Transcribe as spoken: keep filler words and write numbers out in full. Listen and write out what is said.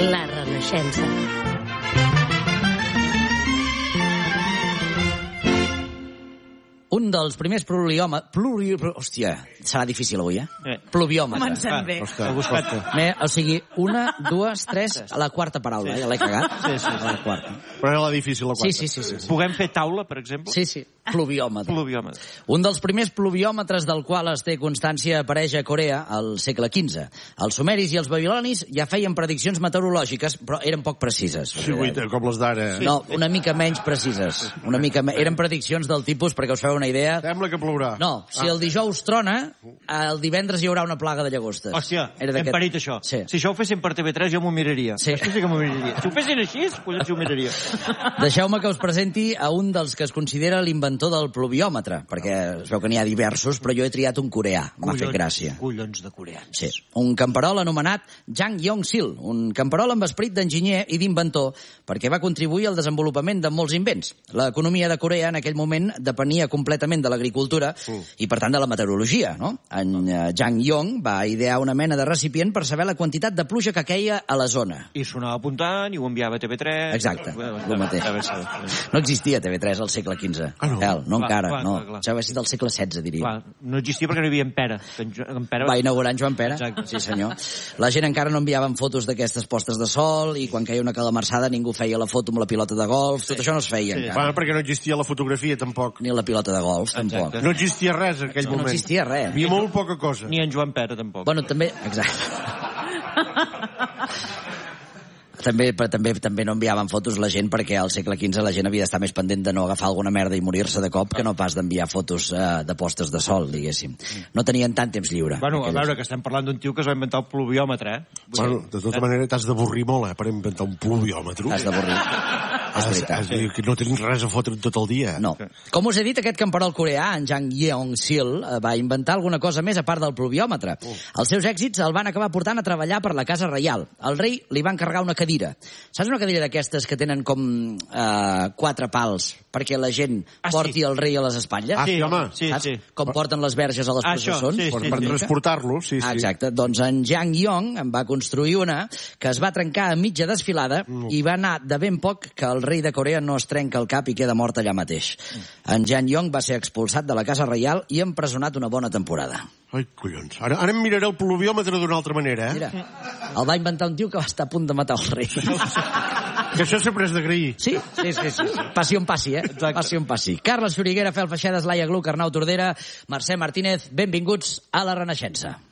La Renaixença. Un dels primers pluviòmetres... Pluri... Hòstia, serà difícil avui, eh? eh. Pluviòmetre. Comencem bé. Ah, me, o sigui, una, dues, tres, a la quarta paraula, sí. Ja l'he cagat. Sí, sí, a la quarta. Però era la difícil, la quarta. Sí, sí, sí. sí, sí. Puguem fer taula, per exemple? Sí, sí. Pluviòmetre. Pluviòmetre. Un dels primers pluviòmetres del qual es té constància apareix a Corea al segle quinze. Els sumeris i els babilonis ja feien prediccions meteorològiques, però eren poc precises. Sí, guaita, com les d'ara. No, una mica menys precises. Una mica me... Eren prediccions del tipus, perquè us feu una idea... Sembla que plourà. No, si el dijous trona, el divendres hi haurà una plaga de llagostes. Hòstia, hem parit això. Sí. Si això ho fessin per T V tres jo m'ho miraria. Sí. Això sí que m'ho miraria. Si ho fessin així, collons ho miraria. Deixeu-me que us presenti a un dels que es considera l'inventor del pluviòmetre, perquè es veu que n'hi ha diversos, però jo he triat un coreà. M'ha fet gràcia. Collons de coreans. Sí. Un camperol anomenat Jang Yong-sil, un camperol amb esperit d'enginyer i d'inventor, perquè va contribuir al desenvolupament de molts invents. L'economia de Corea en aquell moment depenia completament de l'agricultura mm. i, per tant, de la meteorologia, no? En uh, Jang Yong va idear una mena de recipient per saber la quantitat de pluja que queia a la zona. I sonava apuntant i ho enviava a T V tres. Exacte, el mateix. No existia T V tres al segle quinze. Ah, no? El, no clar, encara, clar, no. Clar, clar. Això va ser del segle setze, diria. Clar, no existia perquè no hi havia en Pere. En Pere... Va inaugurar en Joan Pere. Exacte. Sí, senyor. La gent encara no enviaven fotos d'aquestes postes de sol i quan caia una calamarsada ningú feia la foto amb la pilota de golf. Sí. Tot això no es feia sí. encara. Bueno, perquè no existia la fotografia, tampoc. Ni la pilota de golf, Exacte. tampoc. No existia res en aquell no, moment. No existia res. Ni molt poca cosa. Ni en Joan Pere, tampoc. Bueno, també... Exacte. També, però també, també no enviaven fotos la gent perquè al segle quinze la gent havia d'estar més pendent de no agafar alguna merda i morir-se de cop que no pas d'enviar fotos eh, de postes de sol, diguéssim. No tenien tant temps lliure. Bueno, a veure, que estem parlant d'un tio que es va inventar el pluviòmetre, eh? Bueno, de tota manera t'has d'avorrir molt, eh, per inventar un pluviòmetre. T'has d'avorrir. És veritat. Sí. Que no tens res a fotre tot el dia. No. Com us he dit, aquest camperol coreà, en Jang Yong-sil, va inventar alguna cosa més a part del pluviòmetre. Uh. Els seus èxits el van acabar portant a treballar per la Casa Reial. El rei li va encarregar una cadira. Saps una cadira d'aquestes que tenen com eh, quatre pals perquè la gent ah, porti sí. el rei a les espatlles? Ah, sí, home. Sí, Saps? Sí. Com porten les verges a les ah, processons? Sí, sí, per, per transportar-lo, sí, sí. Ah, exacte. Doncs en Jang Yong en va construir una que es va trencar a mitja desfilada mm. i va anar de ben poc que el rei de Corea no es trenca el cap i queda mort allà mateix. Mm. En Jang Yong va ser expulsat de la Casa Reial i empresonat una bona temporada. Ai, collons. Ara, ara em miraré el pluviòmetre d'una altra manera, eh? Mira, el va inventar un tio que va estar a punt de matar el rei. Que això sempre és d'agrair. Sí, sí, sí, sí. Passi on passi, eh? Exacte. Passi on passi. Carles Xuriguera, Fel Feixedes, Laia Gluck, Arnau Tordera, Mercè Martínez, benvinguts a La Renaixença.